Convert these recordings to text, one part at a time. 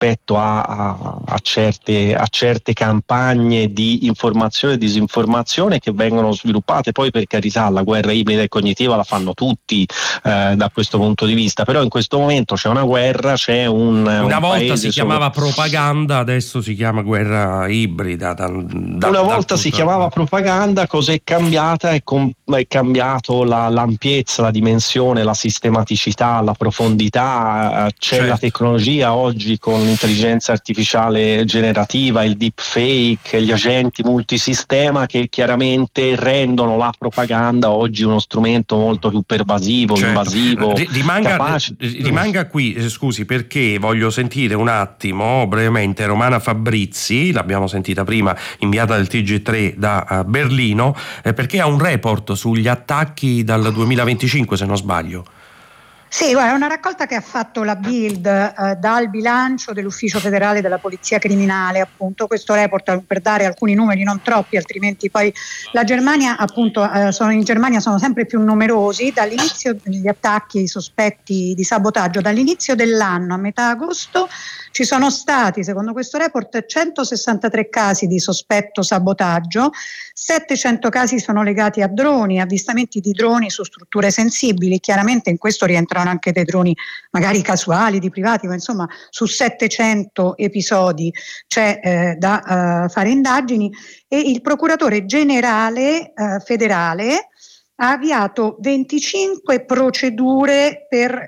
rispetto a certe campagne di informazione e disinformazione che vengono sviluppate. Poi, per carità, la guerra ibrida e cognitiva la fanno tutti da questo punto di vista, però in questo momento c'è una guerra, c'è una volta paese si chiamava propaganda, adesso si chiama guerra ibrida. Una volta si chiamava propaganda, cos'è cambiata? È cambiato l'ampiezza, la dimensione, la sistematicità, la profondità, c'è Certo. La tecnologia oggi con l'intelligenza artificiale generativa, il deepfake, gli agenti multisistema che chiaramente rendono la propaganda oggi uno strumento molto più pervasivo, certo, invasivo, capace. Rimanga qui, scusi, perché voglio sentire un attimo brevemente Romana Fabrizi, l'abbiamo sentita prima, inviata del TG3 da Berlino, perché ha un report sugli attacchi dal 2025, se non sbaglio. Sì, guarda, è una raccolta che ha fatto la Bild dal bilancio dell'Ufficio federale della Polizia Criminale, appunto, questo report per dare alcuni numeri, non troppi, altrimenti poi la Germania, appunto, in Germania sono sempre più numerosi. Dall'inizio degli attacchi sospetti di sabotaggio, dall'inizio dell'anno a metà agosto ci sono stati, secondo questo report, 163 casi di sospetto sabotaggio, 700 casi sono legati a droni, avvistamenti di droni su strutture sensibili. Chiaramente in questo rientrano anche dei droni magari casuali, di privati, ma insomma su 700 episodi c'è da fare indagini, e il procuratore generale federale ha avviato 25 procedure per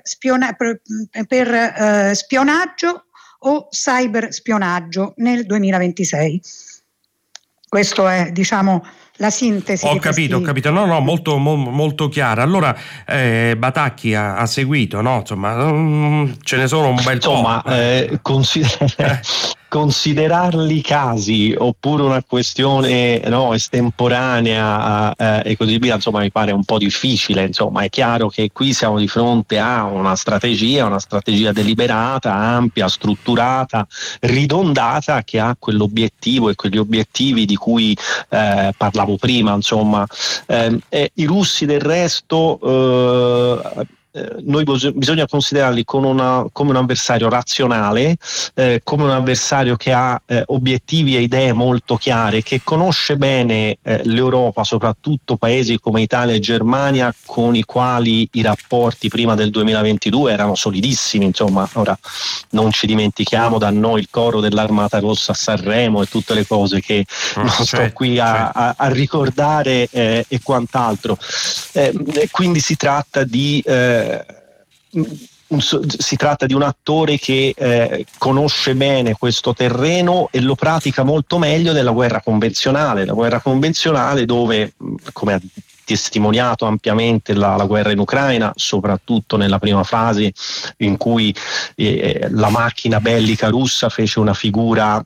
spionaggio o cyberspionaggio nel 2026. Questo è, diciamo, la sintesi. Ho capito. No, molto chiara. Allora, Batacchi ha seguito, no? Insomma, ce ne sono un bel po'. Considerarli casi oppure una questione estemporanea e così via, insomma, mi pare un po' difficile. Insomma, è chiaro che qui siamo di fronte a una strategia deliberata, ampia, strutturata, ridondata, che ha quell'obiettivo e quegli obiettivi di cui parlavo prima. Insomma, i russi del resto bisogna considerarli come un avversario razionale, come un avversario che ha obiettivi e idee molto chiare, che conosce bene l'Europa, soprattutto paesi come Italia e Germania, con i quali i rapporti prima del 2022 erano solidissimi. Insomma, ora non ci dimentichiamo da noi il coro dell'Armata Rossa a Sanremo e tutte le cose che non sto qui a ricordare e quant'altro. Quindi si tratta di un attore che conosce bene questo terreno e lo pratica molto meglio della guerra convenzionale. La guerra convenzionale, dove, come ha testimoniato ampiamente la guerra in Ucraina, soprattutto nella prima fase in cui la macchina bellica russa fece una figura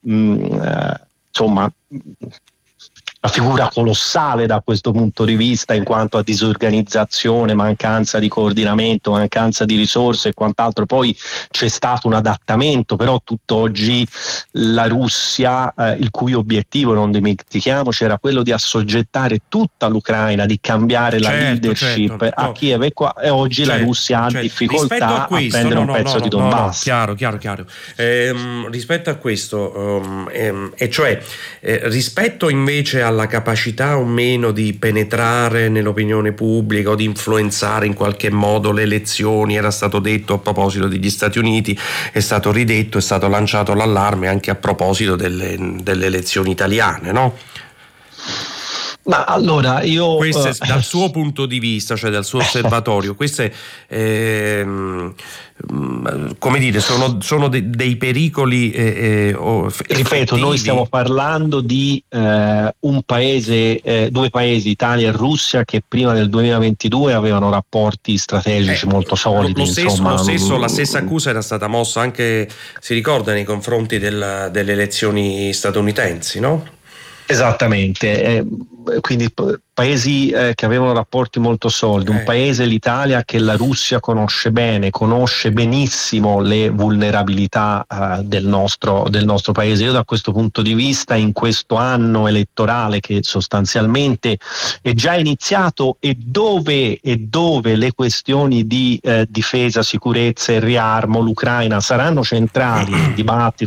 una figura colossale da questo punto di vista, in quanto a disorganizzazione, mancanza di coordinamento, mancanza di risorse e quant'altro. Poi c'è stato un adattamento, però tutt'oggi la Russia, il cui obiettivo, non dimentichiamoci, era quello di assoggettare tutta l'Ucraina, di cambiare la leadership a Kiev, e oggi la Russia ha difficoltà a prendere un pezzo di Donbass. Chiaro. Rispetto a questo, e cioè rispetto invece alla capacità o meno di penetrare nell'opinione pubblica o di influenzare in qualche modo le elezioni, era stato detto a proposito degli Stati Uniti, è stato ridetto, è stato lanciato l'allarme anche a proposito delle elezioni italiane, no? Ma allora queste, dal suo punto di vista, cioè dal suo osservatorio, queste come dire, sono dei pericoli ripeto, noi stiamo parlando di un paese, due paesi, Italia e Russia, che prima del 2022 avevano rapporti strategici molto solidi. La stessa accusa era stata mossa anche, si ricorda, nei confronti delle elezioni statunitensi, no? Esattamente, quindi paesi che avevano rapporti molto solidi, un paese, l'Italia, che la Russia conosce bene, conosce benissimo le vulnerabilità del nostro paese. Io da questo punto di vista, in questo anno elettorale che sostanzialmente è già iniziato e dove le questioni di difesa, sicurezza e riarmo, l'Ucraina saranno centrali nel dibattito